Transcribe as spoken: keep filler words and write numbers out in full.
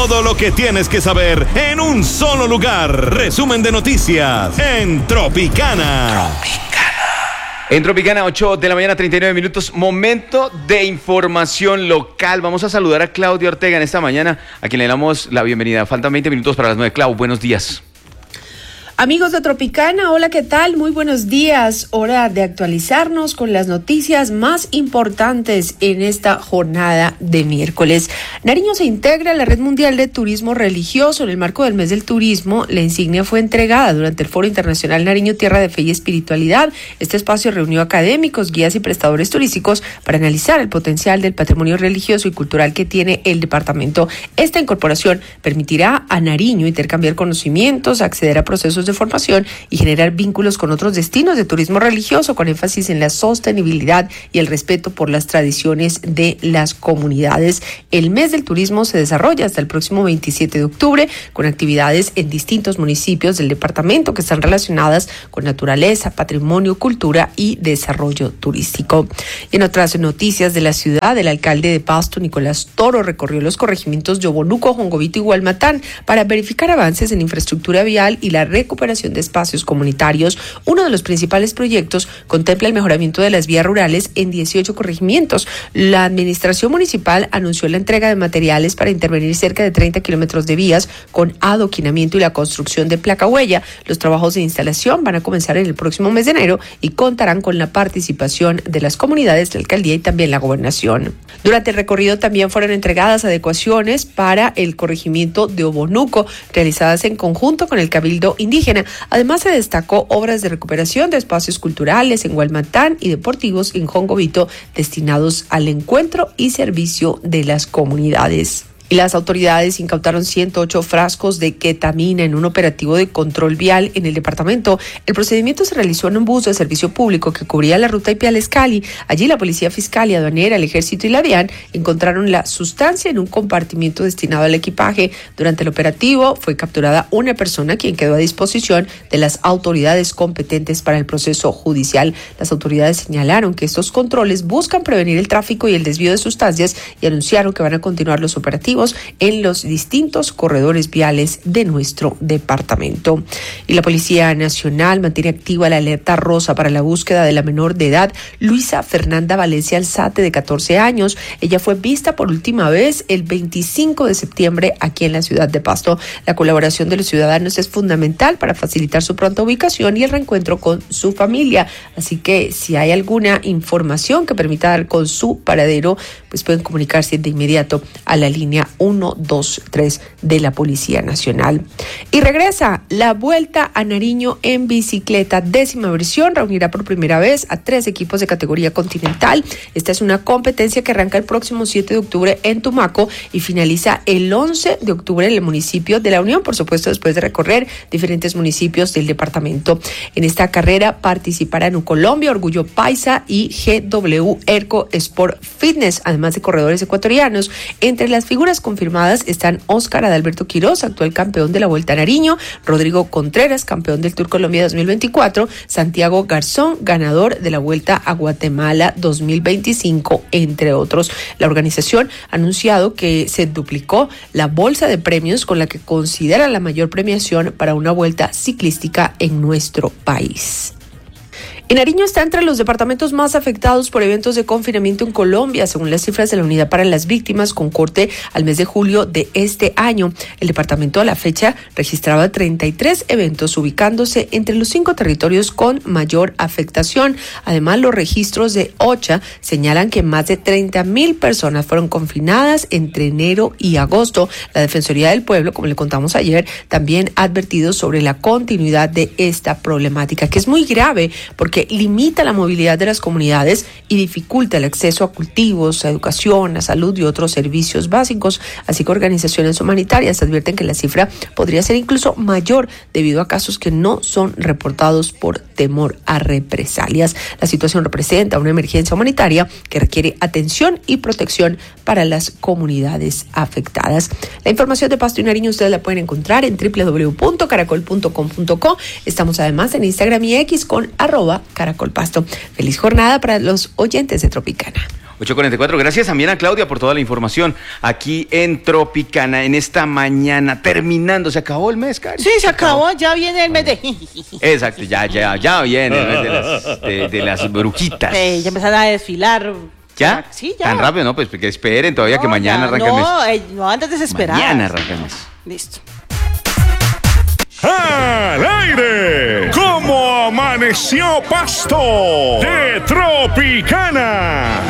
Todo lo que tienes que saber en un solo lugar. Resumen de noticias en Tropicana. En Tropicana, ocho de la mañana, treinta y nueve minutos, momento de información local. Vamos a saludar a Claudia Ortega en esta mañana, a quien le damos la bienvenida. Faltan veinte minutos para las nueve. Clau, buenos días. Amigos de Tropicana, hola, ¿qué tal? Muy buenos días. Hora de actualizarnos con las noticias más importantes en esta jornada de miércoles. Nariño se integra a la Red Mundial de Turismo Religioso. En el marco del mes del turismo, la insignia fue entregada durante el Foro Internacional Nariño Tierra de Fe y Espiritualidad. Este espacio reunió académicos, guías y prestadores turísticos para analizar el potencial del patrimonio religioso y cultural que tiene el departamento. Esta incorporación permitirá a Nariño intercambiar conocimientos, acceder a procesos de de formación y generar vínculos con otros destinos de turismo religioso con énfasis en la sostenibilidad y el respeto por las tradiciones de las comunidades. El mes del turismo se desarrolla hasta el próximo veintisiete de octubre con actividades en distintos municipios del departamento que están relacionadas con naturaleza, patrimonio, cultura y desarrollo turístico. Y en otras noticias de la ciudad, el alcalde de Pasto, Nicolás Toro, recorrió los corregimientos de Obonuco, Jongovito y Gualmatán para verificar avances en infraestructura vial y la recuperación de espacios comunitarios. Uno de los principales proyectos contempla el mejoramiento de las vías rurales en dieciocho corregimientos. La administración municipal anunció la entrega de materiales para intervenir cerca de treinta kilómetros de vías con adoquinamiento y la construcción de placa huella. Los trabajos de instalación van a comenzar en el próximo mes de enero y contarán con la participación de las comunidades, la alcaldía y también la gobernación. Durante el recorrido también fueron entregadas adecuaciones para el corregimiento de Obonuco, realizadas en conjunto con el Cabildo Indígena. Además, se destacó obras de recuperación de espacios culturales en Gualmatán y deportivos en Jongovito destinados al encuentro y servicio de las comunidades. Y las autoridades incautaron ciento ocho frascos de ketamina en un operativo de control vial en el departamento. El procedimiento se realizó en un bus de servicio público que cubría la ruta Ipiales-Cali. Allí la Policía Fiscal y Aduanera, el Ejército y la DIAN encontraron la sustancia en un compartimiento destinado al equipaje. Durante el operativo fue capturada una persona quien quedó a disposición de las autoridades competentes para el proceso judicial. Las autoridades señalaron que estos controles buscan prevenir el tráfico y el desvío de sustancias y anunciaron que van a continuar los operativos en los distintos corredores viales de nuestro departamento. Y la Policía Nacional mantiene activa la alerta rosa para la búsqueda de la menor de edad, Luisa Fernanda Valencia Alzate, de catorce años. Ella fue vista por última vez el veinticinco de septiembre aquí en la ciudad de Pasto. La colaboración de los ciudadanos es fundamental para facilitar su pronta ubicación y el reencuentro con su familia. Así que si hay alguna información que permita dar con su paradero, pues pueden comunicarse de inmediato a la línea uno dos tres de la Policía Nacional. Y regresa la Vuelta a Nariño en bicicleta. Décima versión reunirá por primera vez a tres equipos de categoría continental. Esta es una competencia que arranca el próximo siete de octubre en Tumaco y finaliza el once de octubre en el municipio de La Unión, por supuesto después de recorrer diferentes municipios del departamento. En esta carrera participarán U Colombia, Orgullo Paisa y G W Erco Sport Fitness, además de corredores ecuatorianos. Entre las figuras confirmadas están Óscar Adalberto Quiroz, actual campeón de la Vuelta a Nariño, Rodrigo Contreras, campeón del Tour Colombia dos mil veinticuatro, Santiago Garzón, ganador de la Vuelta a Guatemala dos mil veinticinco, entre otros. La organización ha anunciado que se duplicó la bolsa de premios con la que considera la mayor premiación para una vuelta ciclística en nuestro país. Y Nariño está entre los departamentos más afectados por eventos de confinamiento en Colombia, según las cifras de la Unidad para las Víctimas, con corte al mes de julio de este año. El departamento a la fecha registraba treinta y tres eventos, ubicándose entre los cinco territorios con mayor afectación. Además, los registros de OCHA señalan que más de treinta mil personas fueron confinadas entre enero y agosto. La Defensoría del Pueblo, como le contamos ayer, también ha advertido sobre la continuidad de esta problemática, que es muy grave porque limita la movilidad de las comunidades y dificulta el acceso a cultivos, a educación, a salud y otros servicios básicos. Así que organizaciones humanitarias advierten que la cifra podría ser incluso mayor debido a casos que no son reportados por temor a represalias. La situación representa una emergencia humanitaria que requiere atención y protección para las comunidades afectadas. La información de Pasto y Nariño ustedes la pueden encontrar en doble u doble u doble u punto caracol punto com punto co. Estamos además en Instagram y X con arroba Caracol Pasto. Feliz jornada para los oyentes de Tropicana. ocho cuarenta y cuatro. Gracias también a Claudia por toda la información aquí en Tropicana en esta mañana. Terminando, se acabó el mes, Cari. Sí, se acabó, ya viene el mes de... Exacto, ya, ya, ya viene el mes de las, de, de las brujitas. Eh, ya empezaron a desfilar. ¿Ya? Sí, ya. Tan rápido, ¿no? Pues que esperen todavía No, que mañana ya, arranca el mes. No, eh, no antes desesperar. Mañana arranca el mes. Listo. ¡Al aire! ¿Cómo amaneció Pasto? De Tropicana.